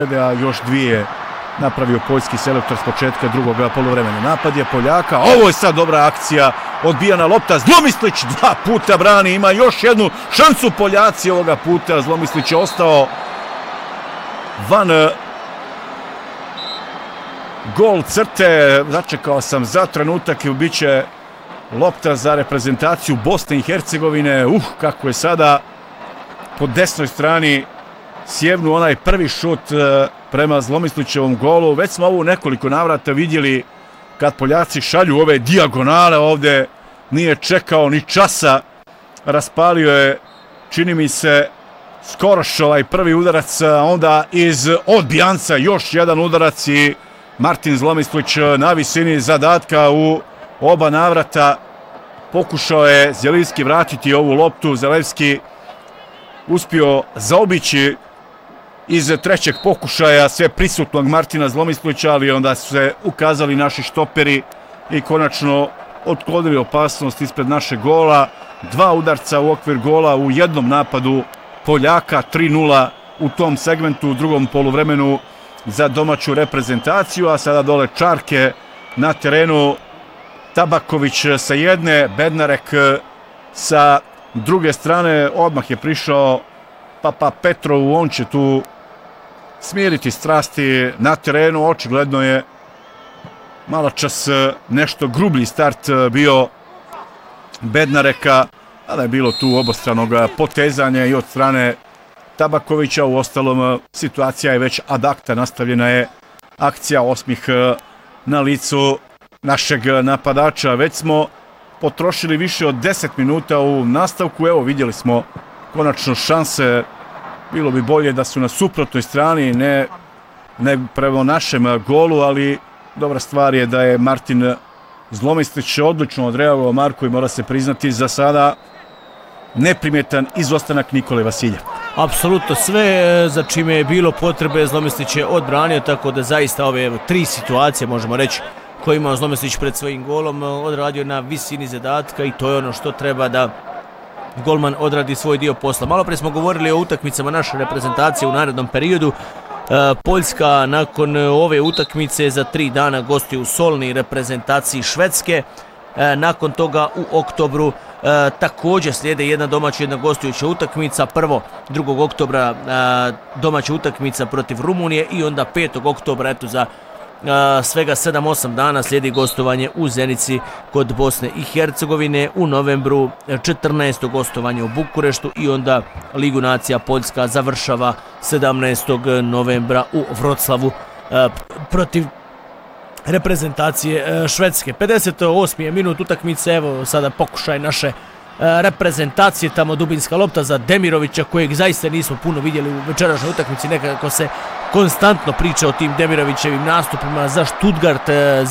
A još dvije napravio poljski selektor s početka drugog poluvremena. Napad je Poljaka, ovo je sad dobra akcija, odbijana lopta, Zlomislić 2 puta brani, ima još jednu šansu Poljaci ovoga puta, Zlomislić je ostao van gol crte, začekao sam za trenutak i bit će lopta za reprezentaciju Bosne i Hercegovine, kako je sada po desnoj strani sjevnu onaj prvi šut prema Zlomislićevom golu. Već smo ovu nekoliko navrata vidjeli kad Poljaci šalju ove dijagonale ovdje, nije čekao ni časa, raspalio je, čini mi se, skoroš ovaj prvi udarac, onda iz odbijanca još jedan udarac i Martin Zlomislić na visini zadatka u oba navrata. Pokušao je Zjelinski vratiti ovu loptu, Zalevski uspio zaobići iz trećeg pokušaja sve prisutnog Martina Zlomislića, ali onda su se ukazali naši štoperi i konačno otklonili opasnost ispred našeg gola. 2 udarca u okvir gola u jednom napadu Poljaka, 3:0 u tom segmentu u drugom poluvremenu za domaću reprezentaciju, a sada dole čarke na terenu. Tabaković sa jedne, Bednarek sa druge strane, odmah je prišao Papa Petrovu, on će tu smiriti strasti na terenu. Očigledno je malo čas nešto grublji start bio Bednareka, ali je bilo tu obostranog potezanja i od strane Tabakovića. U ostalom situacija je već ad acta, nastavljena je akcija, osmih na licu našeg napadača. Već smo potrošili više od 10 minuta u nastavku, evo vidjeli smo konačno šanse. Bilo bi bolje da su na suprotnoj strani, ne prema našem golu, ali dobra stvar je da je Martin Zlomislić odlično odreagovao, Marko, i mora se priznati za sada neprimjetan izostanak Nikole Vasilja. Apsolutno sve za čime je bilo potrebe Zlomislić je odbranio, tako da zaista ove 3 situacije, možemo reći, koje imao Zlomislić pred svojim golom, odradio na visini zadatka i to je ono što treba da golman odradi svoj dio posla. Malo prije smo govorili o utakmicama naše reprezentacije u narednom periodu. Poljska nakon ove utakmice za 3 dana gostuje u Solni reprezentaciji Švedske. Nakon toga u oktobru također slijede jedna domaća, jedna gostujuća utakmica. 2. oktobra domaća utakmica protiv Rumunije i onda 5. oktobra, eto, za svega 7-8 dana slijedi gostovanje u Zenici kod Bosne i Hercegovine. U novembru 14. gostovanje u Bukureštu i onda Ligu nacija Poljska završava 17. novembra u Vroclavu protiv reprezentacije Švedske. 58. je minut utakmice, evo sada pokušaj naše reprezentacije, tamo dubinska lopta za Demirovića, kojeg zaista nismo puno vidjeli u večerašnjoj utakmici. Nekako se konstantno priča o tim Demirovićevim nastupima za Stuttgart,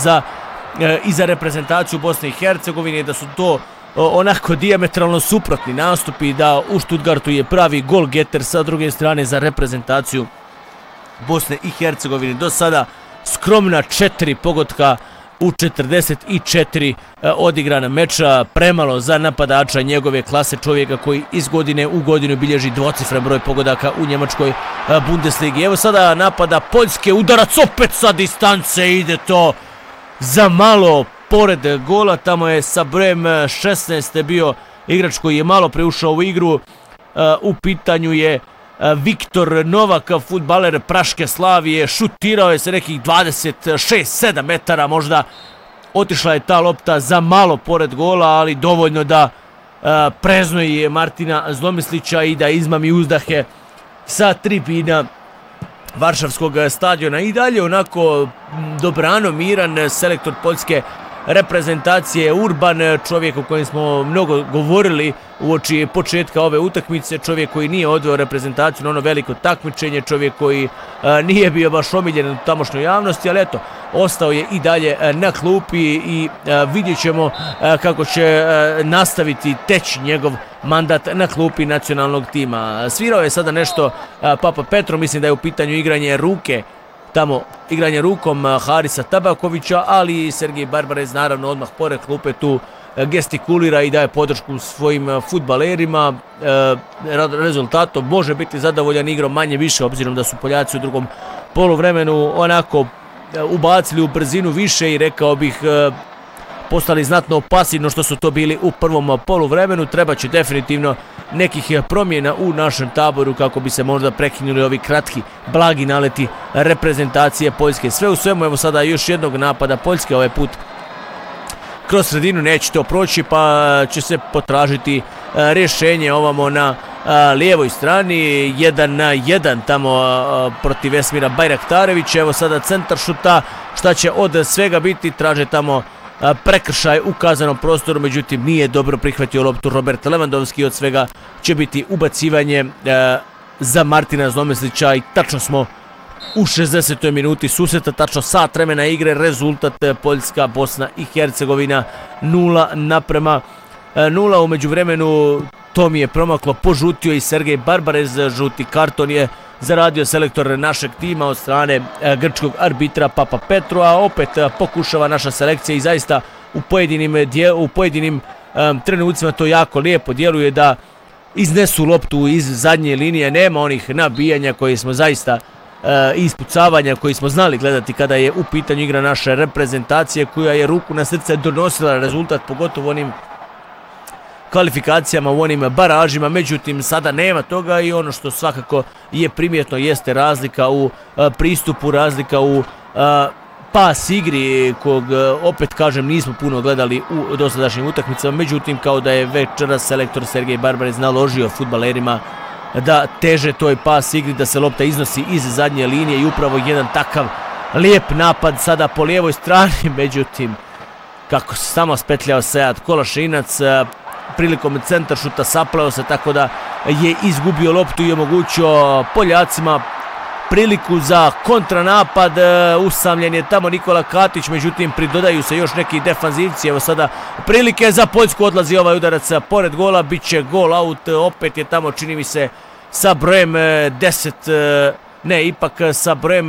i za reprezentaciju Bosne i Hercegovine, da su to onako dijametralno suprotni nastupi, da u Stuttgartu je pravi gol getter, sa druge strane za reprezentaciju Bosne i Hercegovine do sada skromna 4 pogotka u 44 odigrana meča, premalo za napadača njegove klase, čovjeka koji iz godine u godinu bilježi dvocifren broj pogodaka u njemačkoj Bundesligi. Evo sada napada Poljske, udarac opet sa distance, ide to za malo pored gola, tamo je sa brojem 16 bio igrač koji je malo preušao u igru, u pitanju je Viktor Novak, fudbaler Praške Slavije, šutirao je se nekih 26-7 metara možda, otišla je ta lopta za malo pored gola, ali dovoljno da preznoji Martina Zlomislića i da izmami uzdahe sa tribina Varšavskog stadiona. I dalje onako dobrano miran selektor poljske reprezentacije Urban, čovjek o kojem smo mnogo govorili uoči početka ove utakmice, čovjek koji nije odveo reprezentaciju na ono veliko takmičenje, čovjek koji nije bio baš omiljen u tamošnjoj javnosti, ali eto, ostao je i dalje na klupi i vidjet ćemo kako će nastaviti teći njegov mandat na klupi nacionalnog tima. Svirao je sada nešto Papa Petro, mislim da je u pitanju igranje ruke, tamo igranje rukom Harisa Tabakovića, ali i Sergej Barbarez naravno odmah pored klupe tu gestikulira i daje podršku svojim fudbalerima. Rezultatom može biti zadovoljan igrom manje više, obzirom da su Poljaci u drugom poluvremenu onako ubacili u brzinu više i rekao bih postali znatno opasniji što su to bili u prvom poluvremenu. Treba će definitivno nekih promjena u našem taboru kako bi se možda prekinuli ovi kratki, blagi naleti reprezentacije Poljske. Sve u svemu, evo sada još jednog napada Poljske, ovaj put kroz sredinu neće to proći, pa će se potražiti rješenje ovamo na lijevoj strani, 1-1 tamo protiv Esmira Bajraktarevića. Evo sada centar šuta, šta će od svega biti, traže tamo prekršaj u kazanom prostoru, međutim nije dobro prihvatio loptu Robert Lewandowski, od svega će biti ubacivanje za Martina Zlomeslića i tačno smo u 60. minuti susreta, tačno sat vremena igre, rezultat Poljska, Bosna i Hercegovina 0-0. U međuvremenu to mi je promaklo, požutio i Sergej Barbarez, žuti karton je zaradio selektor našeg tima od strane grčkog arbitra Papa Petru, a opet pokušava naša selekcija i zaista u pojedinim trenucima to jako lijepo djeluje da iznesu loptu iz zadnje linije, nema onih nabijanja koji smo zaista ispucavanja koji smo znali gledati kada je u pitanju igra naše reprezentacije koja je ruku na srce donosila rezultat, pogotovo onim kvalifikacijama u onim baražima, međutim sada nema toga i ono što svakako je primjetno jeste razlika u pristupu, razlika u pas igri kog opet kažem nismo puno gledali u dosadašnjim utakmicama, međutim kao da je večeras selektor Sergej Barbarez naložio fudbalerima da teže toj pas igri, da se lopta iznosi iz zadnje linije i upravo jedan takav lijep napad sada po lijevoj strani, međutim kako se samo spetljao Sead Kolašinac prilikom centar šuta saplao se tako da je izgubio loptu i omogućio Poljacima priliku za kontranapad. Usamljen je tamo Nikola Katić, međutim pridodaju se još neki defanzivci. Evo sada prilike za Poljsku, odlazi ovaj udarac pored gola, bit će gol out, opet je tamo čini mi se sa brojem 10, ne ipak sa brojem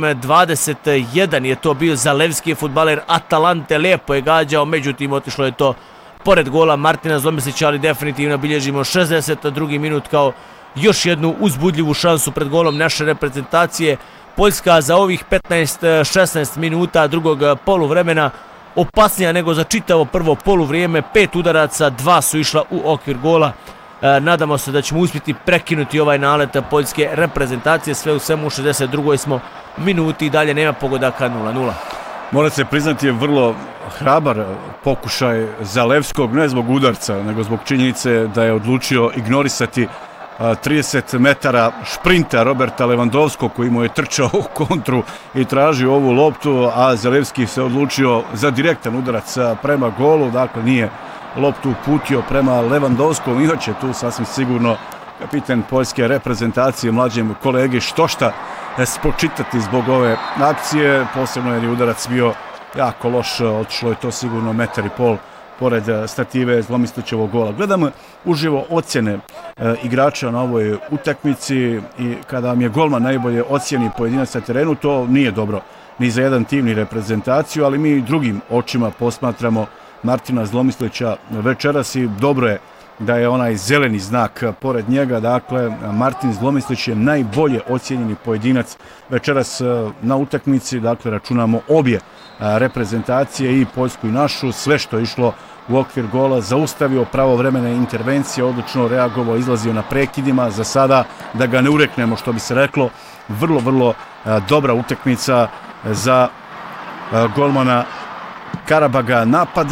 21 je to bio Zalewski, fudbaler Atalante, lijepo je gađao, međutim otišlo je to pored gola Martina Zlomeslića, ali definitivno bilježimo 62. minut kao još jednu uzbudljivu šansu pred golom naše reprezentacije. Poljska za ovih 15-16 minuta drugog poluvremena opasnija nego za čitavo prvo poluvrijeme, 5 udaraca, 2 su išla u okvir gola. Nadamo se da ćemo uspjeti prekinuti ovaj nalet poljske reprezentacije, sve u svemu u 62. smo minuti i dalje nema pogodaka 0-0. Mora se priznati je vrlo hrabar pokušaj Zalewskog, ne zbog udarca, nego zbog činjenice da je odlučio ignorisati 30 metara šprinta Roberta Lewandowskog koji mu je trčao u kontru i tražio ovu loptu, a Zalewski se odlučio za direktan udarac prema golu, dakle nije loptu uputio prema Lewandowskom. Ihoće tu sasvim sigurno kapitan poljske reprezentacije mlađem kolegi štošta spočitati zbog ove akcije, posebno jer je udarac bio jako loš, otišlo je to sigurno 1,5 metra pored stative Zlomeslićevog gola. Gledamo uživo ocjene igrača na ovoj utakmici i kada vam je golman najbolje ocjeni pojedinac na terenu, to nije dobro ni za jedan tim ni reprezentaciju, ali mi drugim očima posmatramo Martina Zlomeslića večeras i dobro je da je onaj zeleni znak pored njega. Dakle, Martin Zlomeslić je najbolje ocijenjeni pojedinac večeras na utakmici. Dakle, računamo obje reprezentacije, i poljsku i našu. Sve što je išlo u okvir gola, zaustavio pravovremene intervencije, odlično reagovao, izlazio na prekidima. Za sada, da ga ne ureknemo, što bi se reklo, vrlo dobra utakmica za golmana Karabaga. Napad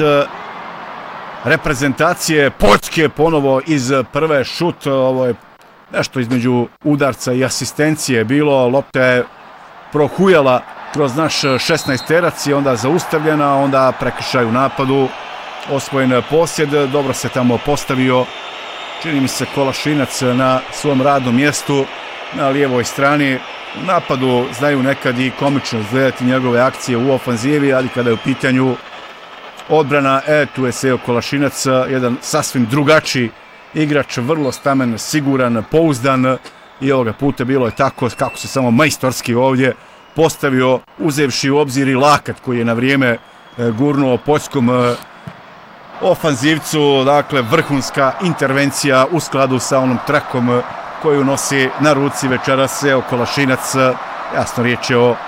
reprezentacije Poljske ponovo iz prve, šut, ovo je nešto između udarca i asistencije bilo, lopta je prohujala kroz naš 16-terac i onda zaustavljena, onda prekršaj u napadu, osvojen posjed, dobro se tamo postavio, čini mi se Kolašinac na svom radnom mjestu na lijevoj strani. U napadu znaju nekad i komično izgledati njegove akcije u ofanzivi, ali kada je u pitanju odbrana, tu je Seo Kolašinac, jedan sasvim drugačiji igrač, vrlo stamen, siguran, pouzdan, i ovoga puta bilo je tako kako se samo majstorski ovdje postavio, uzevši u obzir i lakat koji je na vrijeme gurnuo poljskom ofanzivcu. Dakle, vrhunska intervencija u skladu sa onom trakom koju nosi na ruci večeras Seo Kolašinac. Jasno, riječ je o